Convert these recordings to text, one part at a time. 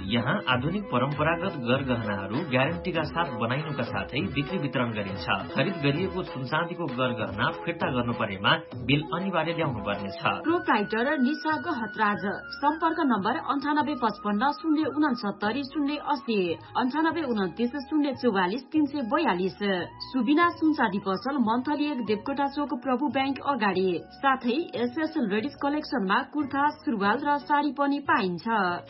यहाँ आधुनिक परम्परागत गरगहनाहरू ग्यारेन्टीका साथ बनाइनुका साथै बिक्री वितरण गरिन्छ। खरिद गरिएको सुनचाँदीको गरगहना फिर्ता गर्नु परेमा बिल अनिवार्य ल्याउनु पर्नेछ। प्रोप्राइटर निशा गहतराज, सम्पर्क नम्बर 9855 069 080 9829 044 342। सुबिना सुनचाँदी पसल मन्थली 1 देवकोटा चोक प्रभु बैंक अगाडि। साथै एसएस लेडिज कलेक्सनमा कुर्ता, सुरुवाल र साडी पनि पाइन्छ।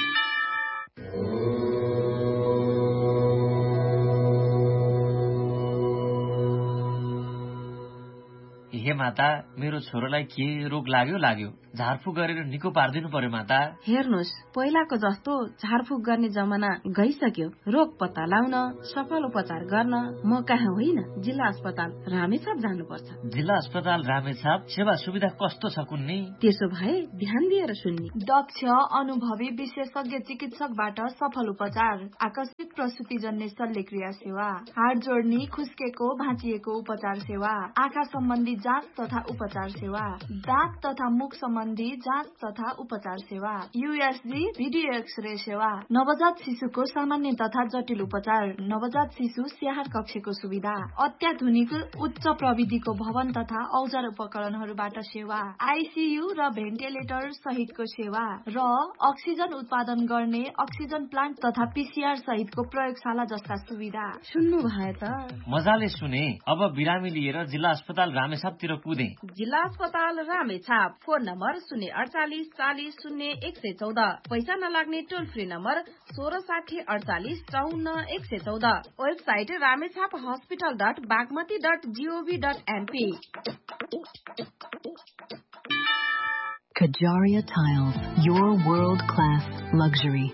हे माता, मेरो छोरोलाई के रोग लाग्यो झारफुक गरेर निको पार्दिनु पर्यो माता। हेर्नुस्, पहिलाको जस्तो झारफुक गर्ने जमाना गइसक्यो। रोग पत्ता लाउन, सफल उपचार गर्न म कहाँ होइन, जिल्ला अस्पताल रामेछाप जानुपर्छ। जिल्ला अस्पताल रामेछाप सेवा सुविधा कस्तो छ कुन्नी? त्यसो भए ध्यान दिएर सुन्नी। दक्ष अनुभवी विशेषज्ञ चिकित्सकबाट सफल उपचार, आकस्मिक प्रसुतिजन्य शल्यक्रिया सेवा, हाड जोड्नी, खुस्केको भाँचिएको उपचार सेवा, आँखा सम्बन्धी जाँच तथा उपचार सेवा, दाँत तथा मुख सम्बन्धी जाँच तथा उपचार सेवा, यूएसजी भिडियो एक्सरे सेवा, नवजात शिशुको सामान्य तथा जटिल उपचार, नवजात शिशु स्याहार कक्षको सुविधा, अत्याधुनिक उच्च प्रविधिको भवन तथा औजार उपकरणहरूबाट सेवा, आईसीयू र भेन्टिलेटर सहितको सेवा र अक्सिजन उत्पादन गर्ने अक्सिजन प्लान्ट तथा पीसीआर सहितको प्रयोगशाला जस्ता सुविधा। सुन्नु भए त? मजाले सुने। अब बिरामी लिएर जिल्ला अस्पताल रामेछापतिर कुदे। जिल्ला अस्पताल रामेछाप, फोन नम्बर 048 40 0114, पैसा नलाग्ने टोल free number 1660 48 54 114, website Ramechhap hospital.bagmati.gov.np। Kajaria Tiles, your world-class luxury.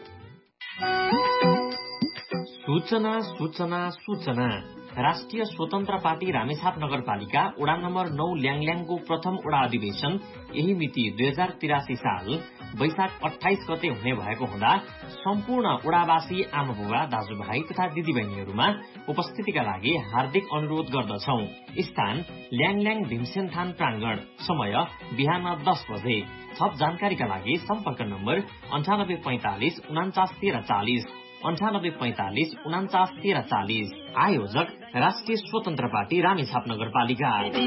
सूचना सूचना सूचना। राष्ट्रिय स्वतन्त्र पार्टी रामेछाप नगरपालिका वडा नम्बर 9 ल्याङल्याङको प्रथम वडा अधिवेशन यही मिति 2083 साल वैशाख 28 गते हुने भएको हुँदा सम्पूर्ण वडावासी आमाबुबा, दाजुभाइ तथा दिदीबहिनीहरूमा उपस्थितिका लागि हार्दिक अनुरोध गर्दछौ। स्थान ल्याङल्याङ भीमसेन थान प्राङ्गण, समय बिहान 10 बजे। थप जानकारीका लागि सम्पर्क नम्बर 9845 49 13 9845 49 13। आयोजक राष्ट्रिय स्वतन्त्र पार्टी रामेछाप नगरपालिका।